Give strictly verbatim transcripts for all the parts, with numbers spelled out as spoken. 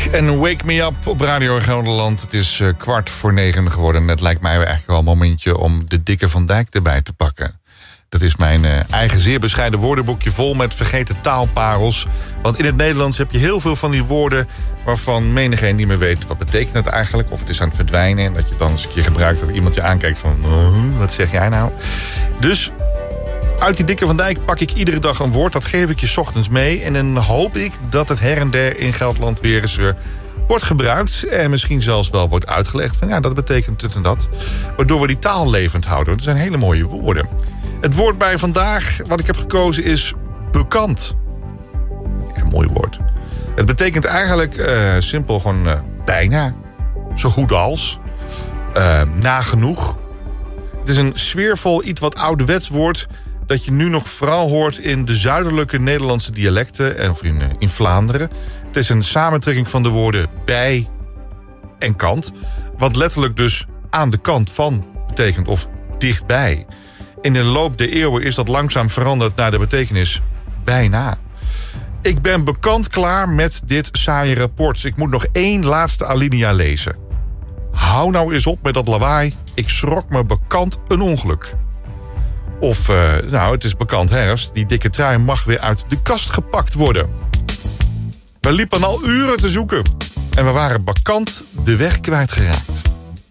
en Wake Me Up op Radio Gelderland. Het is uh, kwart voor negen geworden. En het lijkt mij eigenlijk wel een momentje om de Dikke van Dijk erbij te pakken. Dat is mijn uh, eigen zeer bescheiden woordenboekje vol met vergeten taalparels. Want in het Nederlands heb je heel veel van die woorden waarvan menigeen niet meer weet wat betekent het eigenlijk. Of het is aan het verdwijnen en dat je het dan eens een keer gebruikt dat iemand je aankijkt van uh, wat zeg jij nou? Dus uit die Dikke van Dijk pak ik iedere dag een woord. Dat geef ik je 's ochtends mee. En dan hoop ik dat het her en der in Gelderland weer eens uh, wordt gebruikt. En misschien zelfs wel wordt uitgelegd van ja, dat betekent dit en dat. Waardoor we die taal levend houden. Dat zijn hele mooie woorden. Het woord bij vandaag wat ik heb gekozen is bekant. Een mooi woord. Het betekent eigenlijk uh, simpel gewoon uh, bijna. Zo goed als. Uh, nagenoeg. Het is een sfeervol, iets wat ouderwets woord dat je nu nog vooral hoort in de zuidelijke Nederlandse dialecten en in, in Vlaanderen. Het is een samentrekking van de woorden bij en kant. Wat letterlijk dus aan de kant van betekent of dichtbij. In de loop der eeuwen is dat langzaam veranderd naar de betekenis bijna. Ik ben bekant klaar met dit saaie rapport. Ik moet nog één laatste alinea lezen. Hou nou eens op met dat lawaai. Ik schrok me bekant een ongeluk. Of, uh, nou, het is bekant herfst. Die dikke trui mag weer uit de kast gepakt worden. We liepen al uren te zoeken. En we waren bekant de weg kwijtgeraakt.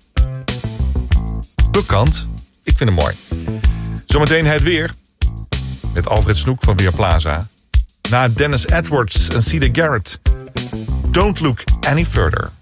Bekant. Ik vind het mooi. Zometeen het weer. Met Alfred Snoek van Weerplaza. Na Dennis Edwards en Cedar Garrett. Don't look any further.